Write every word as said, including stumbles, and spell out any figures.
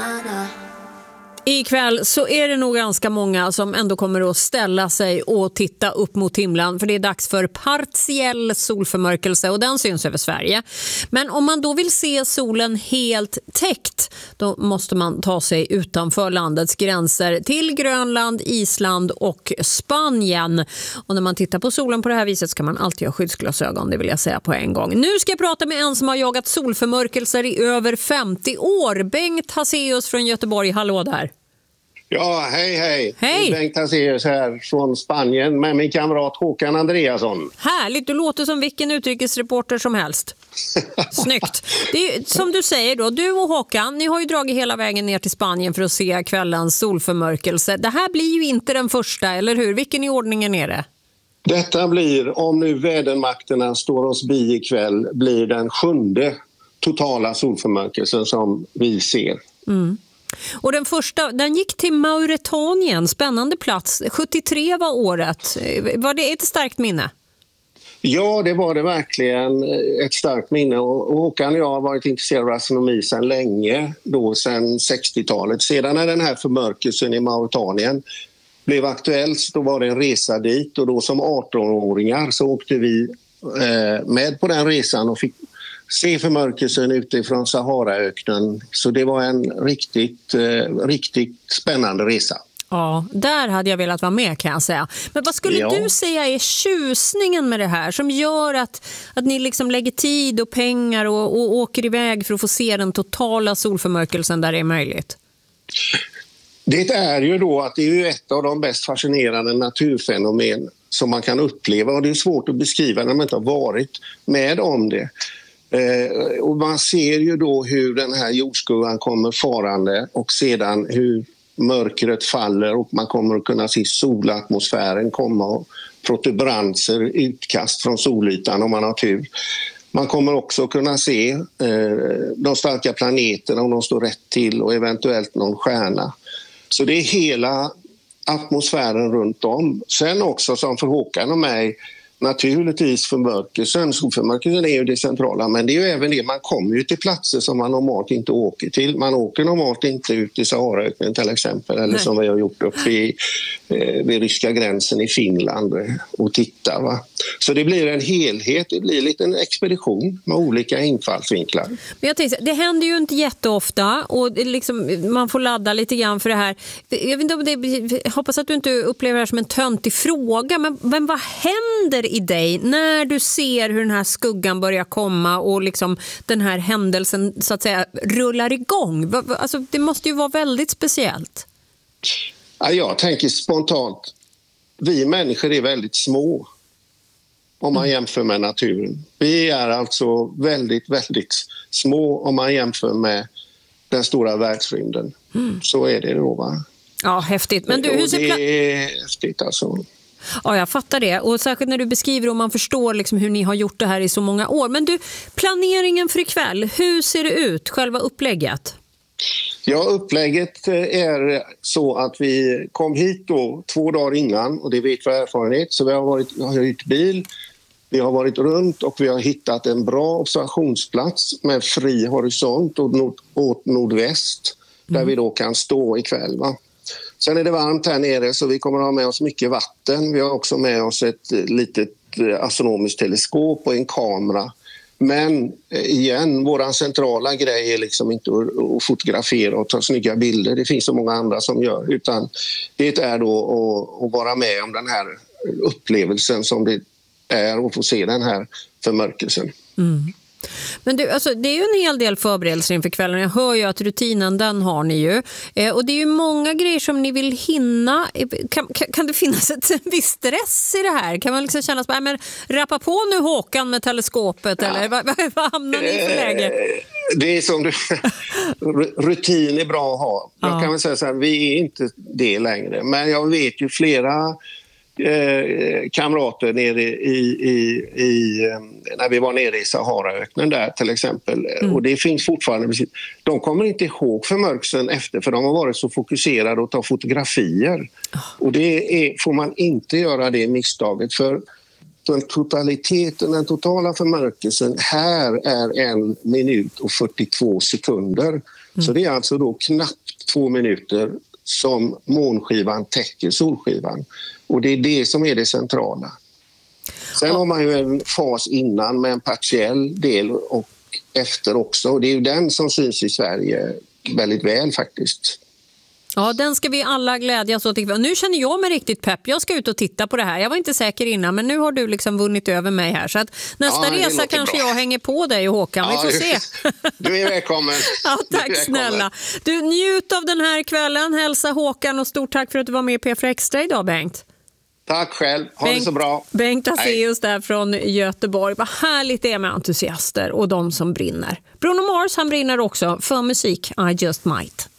Ikväll så är det nog ganska många som ändå kommer att ställa sig och titta upp mot himlen, för det är dags för partiell solförmörkelse och den syns över Sverige. Men om man då vill se solen helt täckt, då måste man ta sig utanför landets gränser till Grönland, Island och Spanien. Och när man tittar på solen på det här viset ska man alltid ha skyddsglasögon, det vill jag säga på en gång. Nu ska jag prata med en som har jagat solförmörkelser i över femtio år. Bengt Haseus från Göteborg, hallå där. Ja, hej hej. Hej. Bengt Haseus här från Spanien med min kamrat Håkan Andreasson. Härligt, du låter som vilken utrikesreporter som helst. Snyggt. Det är, som du säger då, du och Håkan, ni har ju dragit hela vägen ner till Spanien för att se kvällens solförmörkelse. Det här blir ju inte den första, eller hur? Vilken i ordningen är det? Detta blir, om nu vädermakterna står oss bi ikväll, blir den sjunde totala solförmörkelsen som vi ser. Mm. Och den första, den gick till Mauretanien, spännande plats. sjuttiotre var året. Var det ett starkt minne? Ja, det var det verkligen, ett starkt minne. Och Håkan och jag har varit intresserade av astronomi sedan länge, då sedan sextiotalet. Sedan när den här förmörkelsen i Mauretanien blev aktuell, då var det en resa dit. Och då som arton-åringar så åkte vi med på den resan och fick se förmörkelsen utifrån Saharaöknen. Så det var en riktigt, eh, riktigt spännande resa. Ja, där hade jag velat vara med, kan jag säga. Men vad skulle ja. du säga är tjusningen med det här som gör att, att ni liksom lägger tid och pengar och, och åker iväg för att få se den totala solförmörkelsen där det är möjligt? Det är ju då att det är ju ett av de bäst fascinerande naturfenomen som man kan uppleva, och det är svårt att beskriva när man inte har varit med om det. Eh, och man ser ju då hur den här jordskuggan kommer farande och sedan hur mörkret faller och man kommer att kunna se solatmosfären komma och protuberanser, utkast från solytan om man har tur. Man kommer också kunna se eh, de starka planeterna om de står rätt till och eventuellt någon stjärna. Så det är hela atmosfären runt om. Sen också som för Håkan och mig, naturligtvis förmörkelsen. Solförmörkelsen är ju det centrala, men det är ju även det, man kommer ju till platser som man normalt inte åker till. Man åker normalt inte ut i Saharaöknen till exempel, eller Nej. som vi har gjort uppe i, eh, vid ryska gränsen i Finland och titta. Va? Så det blir en helhet, det blir lite en expedition med olika infallsvinklar. Men jag tänkte, det händer ju inte jätteofta och det liksom, man får ladda lite grann för det här. Jag vet inte om det, jag hoppas att du inte upplever det här som en töntig fråga, men, men vad händer i dig när du ser hur den här skuggan börjar komma och liksom den här händelsen så att säga rullar igång? Alltså, det måste ju vara väldigt speciellt. Ja, jag tänker spontant, vi människor är väldigt små om man jämför med naturen. Vi är alltså väldigt, väldigt små om man jämför med den stora världsrymden. Mm. Så är det då, va? Ja, häftigt. Men du, hur ser pla- det är häftigt alltså. Ja, jag fattar det. Och särskilt när du beskriver och man förstår liksom hur ni har gjort det här i så många år. Men du, planeringen för ikväll, hur ser det ut, själva upplägget? Ja, upplägget är så att vi kom hit då två dagar innan, och det vet vi av erfarenhet. Så vi har varit, har hyrt bil, vi har varit runt och vi har hittat en bra observationsplats med fri horisont och nord, åt nordväst, där mm. vi då kan stå ikväll, va? Sen är det varmt här nere så vi kommer att ha med oss mycket vatten. Vi har också med oss ett litet astronomiskt teleskop och en kamera. Men igen, våran centrala grej är liksom inte att fotografera och ta snygga bilder. Det finns så många andra som gör. Utan det är då att, att vara med om den här upplevelsen som det är att få se den här förmörkelsen. Mm. Men du, alltså, det är ju en hel del förberedelser inför kvällen. Jag hör ju att rutinen, den har ni ju. Eh, och det är ju många grejer som ni vill hinna. Kan, kan, kan det finnas ett, en viss stress i det här? Kan man liksom känna att men, rappa på nu Håkan med teleskopet? Ja. Eller vad, vad, vad hamnar ni för läge? Det är som du... rutin är bra att ha. Jag ja. kan väl säga så här, vi är inte det längre. Men jag vet ju flera... Eh, kamrater nere i, i, i när vi var nere i Saharaöknen där till exempel, mm. och det finns fortfarande, de kommer inte ihåg förmörkelsen efter, för de har varit så fokuserade och ta fotografier, oh. och det är, får man inte göra det misstaget, för den totaliteten, den totala förmörkelsen här är en minut och fyrtiotvå sekunder. Så det är alltså då knappt två minuter som månskivan täcker solskivan. Och det är det som är det centrala. Sen har man ju en fas innan med en partiell del och efter också. Och det är ju den som syns i Sverige väldigt väl faktiskt. Ja, den ska vi alla glädjas åt. Nu känner jag mig riktigt pepp. Jag ska ut och titta på det här. Jag var inte säker innan, men nu har du liksom vunnit över mig här. Så att nästa ja, resa kanske bra. Jag hänger på dig och Håkan. Ja, vi får se. Du är välkommen. Ja, tack välkommen. Snälla. Du, njut av den här kvällen. Hälsa Håkan och stort tack för att du var med i P fyra Extra idag, Bengt. Tack själv. Ha Bengt, det så bra. Bengt Aseus där från Göteborg. Vad härligt det är med entusiaster och de som brinner. Bruno Mars, han brinner också för musik. I Just Might.